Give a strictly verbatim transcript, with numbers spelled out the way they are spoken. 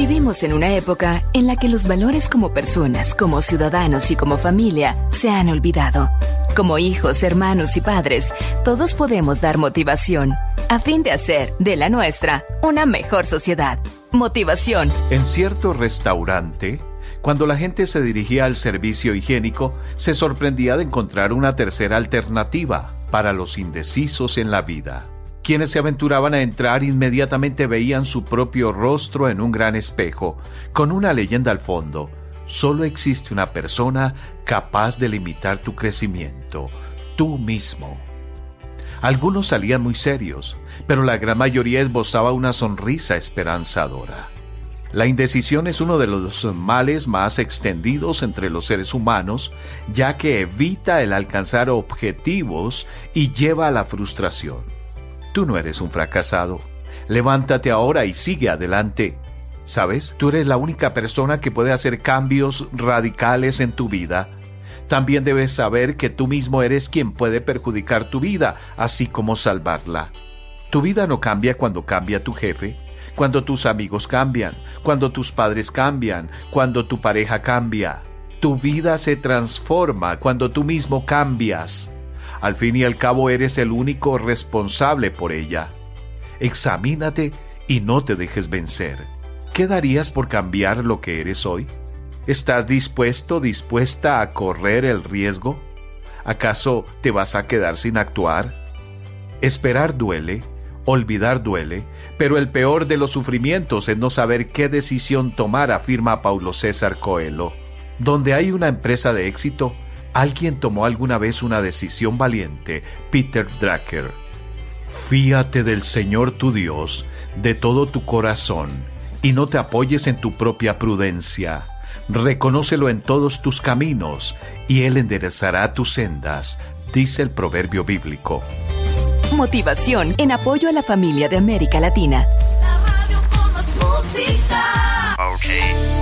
Vivimos en una época en la que los valores como personas, como ciudadanos y como familia se han olvidado. Como hijos, hermanos y padres, todos podemos dar motivación a fin de hacer de la nuestra una mejor sociedad. Motivación. En cierto restaurante, cuando la gente se dirigía al servicio higiénico, se sorprendía de encontrar una tercera alternativa para los indecisos en la vida. Quienes se aventuraban a entrar inmediatamente veían su propio rostro en un gran espejo, con una leyenda al fondo: solo existe una persona capaz de limitar tu crecimiento, tú mismo. Algunos salían muy serios, pero la gran mayoría esbozaba una sonrisa esperanzadora. La indecisión es uno de los males más extendidos entre los seres humanos, ya que evita el alcanzar objetivos y lleva a la frustración. Tú no eres un fracasado. Levántate ahora y sigue adelante. ¿Sabes? Tú eres la única persona que puede hacer cambios radicales en tu vida. También debes saber que tú mismo eres quien puede perjudicar tu vida, así como salvarla. Tu vida no cambia cuando cambia tu jefe, cuando tus amigos cambian, cuando tus padres cambian, cuando tu pareja cambia. Tu vida se transforma cuando tú mismo cambias. Al fin y al cabo eres el único responsable por ella. Examínate y no te dejes vencer. ¿Qué darías por cambiar lo que eres hoy? ¿Estás dispuesto, dispuesta a correr el riesgo? ¿Acaso te vas a quedar sin actuar? Esperar duele, olvidar duele, pero el peor de los sufrimientos es no saber qué decisión tomar, afirma Paulo César Coelho. Donde hay una empresa de éxito, alguien tomó alguna vez una decisión valiente. Peter Drucker. Fíate del Señor tu Dios de todo tu corazón y no te apoyes en tu propia prudencia. Reconócelo en todos tus caminos y Él enderezará tus sendas, dice el proverbio bíblico. Motivación en apoyo a la familia de América Latina. La radio con más música. Okay.